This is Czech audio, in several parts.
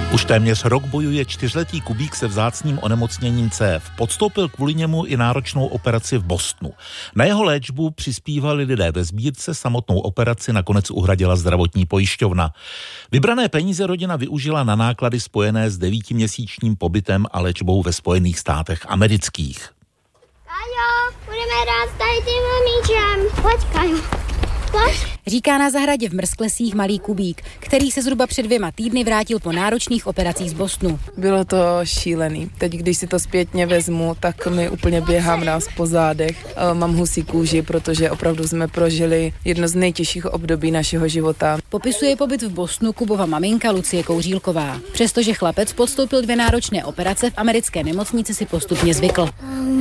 Už téměř rok bojuje 4letý Kubík se vzácným onemocněním cév. Podstoupil kvůli němu i náročnou operaci v Bostonu. Na jeho léčbu přispívali lidé ve sbírce, samotnou operaci nakonec uhradila zdravotní pojišťovna. Vybrané peníze rodina využila na náklady spojené s 9měsíčním pobytem a léčbou ve Spojených státech amerických. Kajo, budeme hrát tady tím míčem. Pojď, Kajo. Říká na zahradě v Mrzklesích malý Kubík, který se zhruba před 2 týdny vrátil po náročných operacích z Bostonu. Bylo to šílený. Teď, když si to zpětně vezmu, tak mi úplně běhá mráz po zádech. Mám husí kůži, protože opravdu jsme prožili jedno z nejtěžších období našeho života. Popisuje pobyt v Bostonu Kubova maminka Lucie Kouřílková. Přestože chlapec podstoupil 2 náročné operace, v americké nemocnici si postupně zvykl.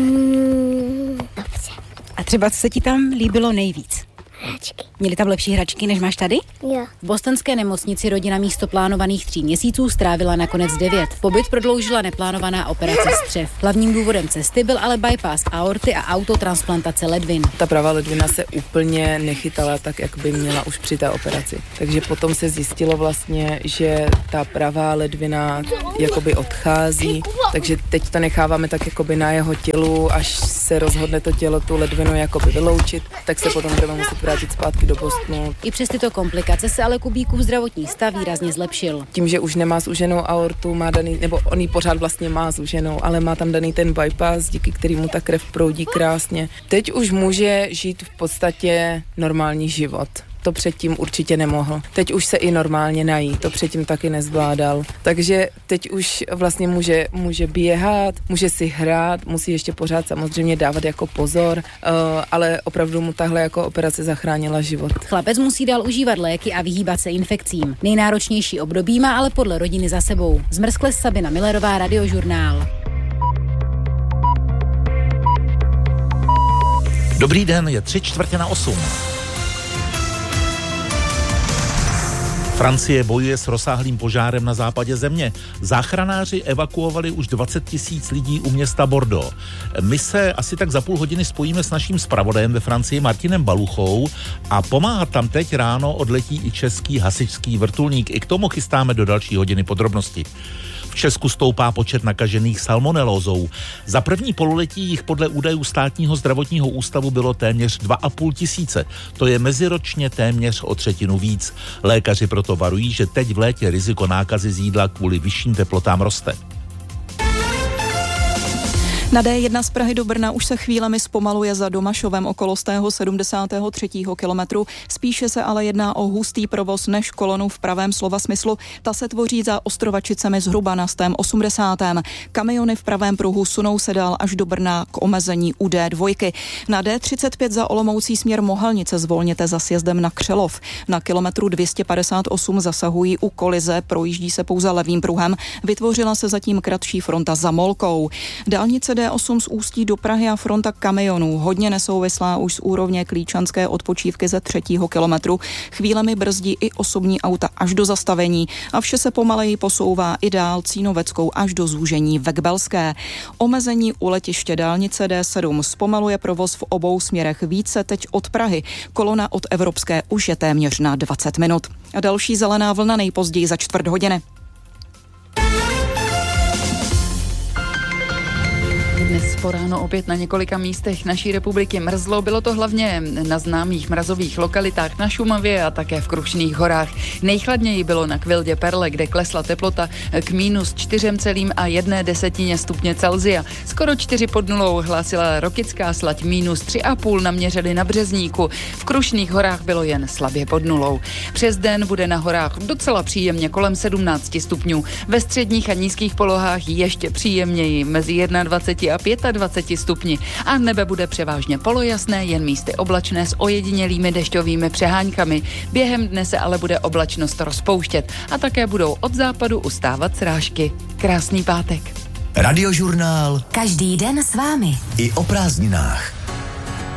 A třeba co se ti tam líbilo nejvíc? Hračky. Měli tam lepší hračky, než máš tady? Jo. V bostonské nemocnici rodina místo plánovaných 3 měsíců strávila nakonec 9. Pobyt prodloužila neplánovaná operace střev. Hlavním důvodem cesty byl ale bypass aorty a autotransplantace ledvin. Ta pravá ledvina se úplně nechytala tak, jak by měla už při té operaci. Takže potom se zjistilo vlastně, že ta pravá ledvina jakoby odchází, takže teď to necháváme tak jakoby na jeho tělu, až se rozhodne to tělo tu ledvinu jakoby vyloučit, tak se potom budeme muset vrátit zpátky do Bostonu. I přes tyto komplikace se ale Kubíkův zdravotní stav výrazně zlepšil. Tím, že už nemá zúženou aortu, má daný, nebo on ji pořád vlastně má zúženou, ale má tam daný ten bypass, díky kterému ta krev proudí krásně. Teď už může žít v podstatě normální život. To předtím určitě nemohl. Teď už se i normálně nají, to předtím taky nezvládal. Takže teď už vlastně může běhat, může si hrát, musí ještě pořád samozřejmě dávat jako pozor, ale opravdu mu tahle jako operace zachránila život. Chlapec musí dál užívat léky a vyhýbat se infekcím. Nejnáročnější období má ale podle rodiny za sebou. Z Mrzkles Sabina Millerová, Radiožurnál. Dobrý den, je 7:45. Francie bojuje s rozsáhlým požárem na západě země. Záchranáři evakuovali už 20 000 lidí u města Bordeaux. My se asi tak za půl hodiny spojíme s naším zpravodajem ve Francii Martinem Baluchou a pomáhat tam teď ráno odletí i český hasičský vrtulník. I k tomu chystáme do další hodiny podrobnosti. V Česku stoupá počet nakažených salmonelózou. Za první pololetí jich podle údajů státního zdravotního ústavu bylo téměř 2 500. To je meziročně téměř o 1/3 víc. Lékaři proto varují, že teď v létě riziko nákazy z jídla kvůli vyšším teplotám roste. Na D1 z Prahy do Brna už se chvílemi zpomaluje za Domašovem okolo 173. kilometru. Spíše se ale jedná o hustý provoz než kolonu v pravém slova smyslu. Ta se tvoří za Ostrovačicemi zhruba na 180. Kamiony v pravém pruhu sunou se dál až do Brna k omezení u D2. Na D35 za Olomoucí směr Mohelnice zvolněte za sjezdem na Křelov. Na kilometru 258 zasahují u kolize, projíždí se pouze levým pruhem. Vytvořila se zatím kratší fronta za Molkou. Dálnice D8 z Ústí do Prahy a fronta kamionů hodně nesouvislá už z úrovně Klíčanské odpočívky ze 3. kilometru. Chvílemi brzdí i osobní auta až do zastavení a vše se pomaleji posouvá i dál Cínoveckou až do zúžení Vekbelské. Omezení u letiště dálnice D7 zpomaluje provoz v obou směrech více teď od Prahy. Kolona od Evropské už je téměř na 20 minut. A další zelená vlna nejpozději za 1/4 hodiny. Dnes po ráno opět na několika místech naší republiky mrzlo. Bylo to hlavně na známých mrazových lokalitách na Šumavě a také v Krušných horách. Nejchladněji bylo na Kvildě Perle, kde klesla teplota k -4,1 stupně Celsia. Skoro 4 pod nulou hlásila Rokycká Slať, -3,5 naměřili na Březníku. V Krušných horách bylo jen slabě pod nulou. Přes den bude na horách docela příjemně kolem 17 stupňů. Ve středních a nízkých polohách ještě příjemněji mezi 21 a 25 stupni a nebe bude převážně polojasné, jen místy oblačné s ojedinělými dešťovými přeháňkami. Během dne se ale bude oblačnost rozpouštět a také budou od západu ustávat srážky. Krásný pátek. Radiožurnál. Každý den s vámi. I o prázdninách.